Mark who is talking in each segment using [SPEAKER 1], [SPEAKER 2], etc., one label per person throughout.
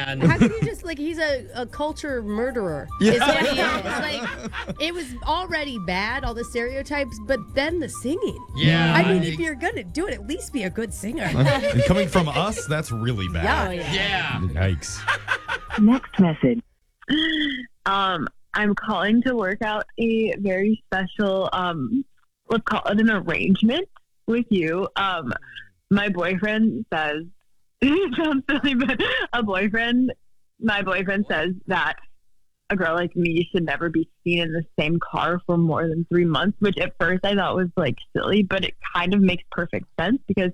[SPEAKER 1] man.
[SPEAKER 2] How can you just, he's a culture murderer.
[SPEAKER 3] Yeah.
[SPEAKER 2] Is what he is. It was already bad, all the stereotypes, but then the singing.
[SPEAKER 1] Yeah.
[SPEAKER 2] I mean, if you're going to do it, at least be a good singer.
[SPEAKER 3] And coming from us, that's really bad.
[SPEAKER 2] Oh, yeah.
[SPEAKER 1] Yeah.
[SPEAKER 3] Yikes.
[SPEAKER 4] Next message. I'm calling to work out a very special, let's call it an arrangement with you. My boyfriend says, it sounds silly, but my boyfriend says that a girl like me should never be seen in the same car for more than 3 months, which at first I thought was silly, but it kind of makes perfect sense because,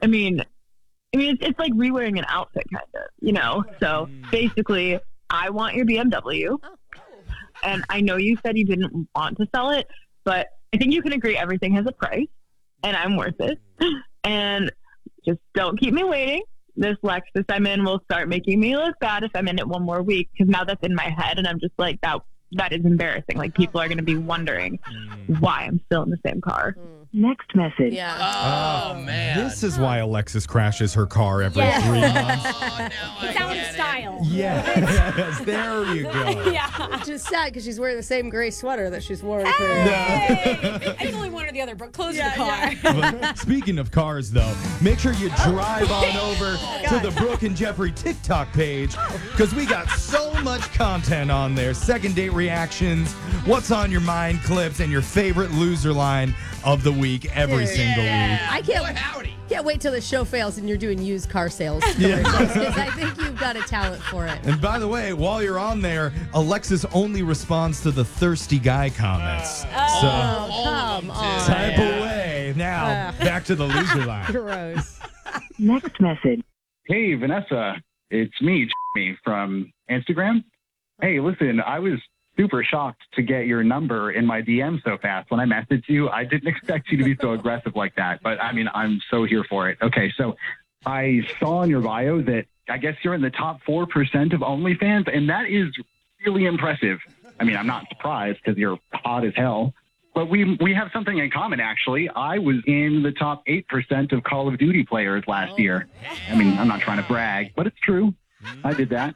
[SPEAKER 4] it's like rewearing an outfit kind of, So basically, I want your BMW, and I know you said you didn't want to sell it, but I think you can agree everything has a price, and I'm worth it. And just don't keep me waiting. This Lexus I'm in will start making me look bad if I'm in it one more week, because now that's in my head, and I'm just like, that is embarrassing. People are going to be wondering why I'm still in the same car.
[SPEAKER 5] Next message.
[SPEAKER 2] Yeah.
[SPEAKER 1] Oh, man.
[SPEAKER 3] This is why Alexis crashes her car every 3 months.
[SPEAKER 1] Oh, no,
[SPEAKER 6] It's out of style.
[SPEAKER 3] Yes, there you go.
[SPEAKER 6] Yeah.
[SPEAKER 2] Which is sad because she's wearing the same gray sweater that she's worn for.
[SPEAKER 6] Hey! It's only one or the other, but close the car.
[SPEAKER 3] But speaking of cars, though, make sure you drive on over to the Brooke and Jeffrey TikTok page because we got so much content on there. Second date reactions, what's on your mind clips, and your favorite loser line of the week every single week.
[SPEAKER 2] I can't wait till the show fails and you're doing used car sales commercials because I think you've got a talent for it.
[SPEAKER 3] And by the way, while you're on there, Alexis only responds to the thirsty guy comments. So
[SPEAKER 2] Come on.
[SPEAKER 3] type away. Now, back to the loser line.
[SPEAKER 2] Gross.
[SPEAKER 5] Next message.
[SPEAKER 7] Hey, Vanessa, it's me, Jimmy, from Instagram. Hey, listen, I was super shocked to get your number in my DM so fast. When I messaged you, I didn't expect you to be so aggressive like that. But, I'm so here for it. Okay, so I saw in your bio that I guess you're in the top 4% of OnlyFans, and that is really impressive. I'm not surprised because you're hot as hell. But we have something in common, actually. I was in the top 8% of Call of Duty players last year. I'm not trying to brag, but it's true. I did that.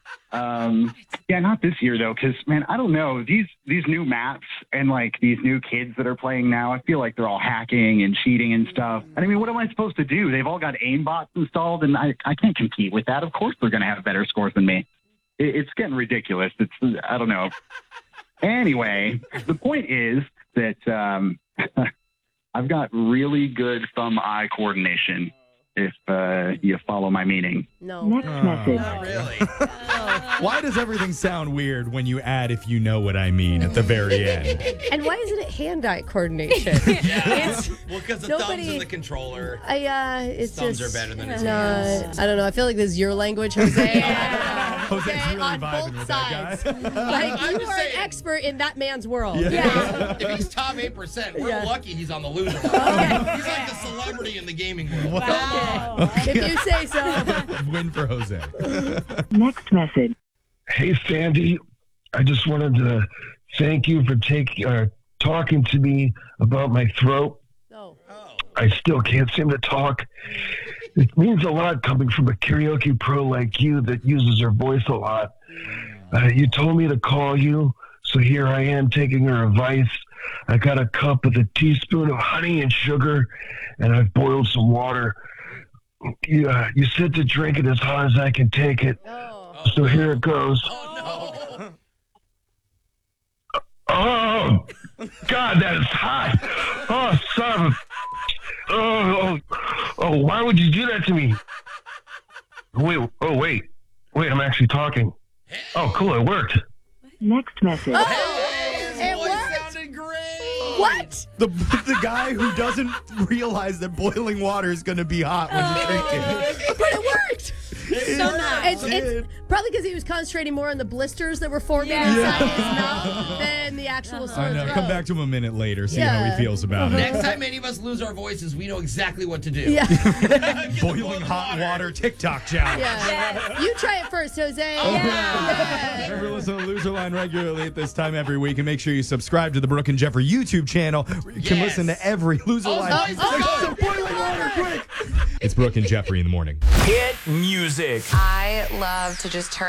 [SPEAKER 7] Not this year, though, because, I don't know. These new maps and, these new kids that are playing now, I feel like they're all hacking and cheating and stuff. And, what am I supposed to do? They've all got aimbots installed, and I can't compete with that. Of course they're going to have better scores than me. It's getting ridiculous. I don't know. Anyway, the point is that I've got really good thumb-eye coordination, if you follow my meaning.
[SPEAKER 2] No.
[SPEAKER 5] Next message.
[SPEAKER 1] Not really.
[SPEAKER 3] Why does everything sound weird when you add "if you know what I mean" at the very end?
[SPEAKER 2] And why isn't it hand-eye coordination?
[SPEAKER 1] Yeah. Because the thumb's
[SPEAKER 2] Nobody-
[SPEAKER 1] in the controller.
[SPEAKER 2] It's
[SPEAKER 1] Thumbs
[SPEAKER 2] just
[SPEAKER 1] are better than his
[SPEAKER 2] no.
[SPEAKER 1] hands.
[SPEAKER 2] I don't know. I feel like this is your language, Jose.
[SPEAKER 3] Jose's
[SPEAKER 2] Okay,
[SPEAKER 3] really
[SPEAKER 2] on
[SPEAKER 3] vibing
[SPEAKER 2] both
[SPEAKER 3] with
[SPEAKER 2] sides.
[SPEAKER 3] that guy.
[SPEAKER 1] I'm
[SPEAKER 2] You
[SPEAKER 1] just
[SPEAKER 2] are
[SPEAKER 1] saying.
[SPEAKER 2] an expert in that man's world.
[SPEAKER 3] Yeah.
[SPEAKER 1] If he's top 8%, we're
[SPEAKER 2] Yeah.
[SPEAKER 1] lucky he's on the loser line. He's like the celebrity in the gaming world.
[SPEAKER 6] Wow.
[SPEAKER 2] If you say so.
[SPEAKER 3] Win for Jose.
[SPEAKER 5] Next message.
[SPEAKER 8] Hey, Sandy, I just wanted to thank you for talking to me about my throat.
[SPEAKER 2] No.
[SPEAKER 8] I still can't seem to talk. It means a lot coming from a karaoke pro like you that uses her voice a lot. You told me to call you, so here I am taking her advice. I got a cup with a teaspoon of honey and sugar, and I've boiled some water. You said to drink it as hot as I can take it. So here it goes.
[SPEAKER 1] Oh, no.
[SPEAKER 8] Oh, God, that is hot. Oh, son of a... Oh, why would you do that to me? Wait, I'm actually talking. Oh, cool, it worked.
[SPEAKER 5] Next message.
[SPEAKER 1] His
[SPEAKER 2] It
[SPEAKER 1] voice
[SPEAKER 2] worked.
[SPEAKER 1] sounded great.
[SPEAKER 2] What?
[SPEAKER 3] The guy who doesn't realize that boiling water is going to be hot when you drink it.
[SPEAKER 2] But it worked.
[SPEAKER 6] Somehow.
[SPEAKER 2] It's probably because he was concentrating more on the blisters that were forming inside his mouth than the actual sore
[SPEAKER 3] I know.
[SPEAKER 2] throat.
[SPEAKER 3] Come back to him a minute later. See how
[SPEAKER 2] Yeah.
[SPEAKER 3] he feels about it.
[SPEAKER 1] Next time any of us lose our voices, we know exactly what to do.
[SPEAKER 2] Yeah.
[SPEAKER 3] Boiling hot water TikTok challenge.
[SPEAKER 2] Yeah. You try it first, Jose.
[SPEAKER 3] Remember, listen to Loser Line regularly at this time every week, and make sure you subscribe to the Brooke and Jeffrey YouTube channel where you can
[SPEAKER 1] Yes.
[SPEAKER 3] listen to every Loser Line.
[SPEAKER 1] oh,
[SPEAKER 3] Boiling water, quick! It's Brooke and Jeffrey in the morning.
[SPEAKER 9] Hit music.
[SPEAKER 10] I love to just turn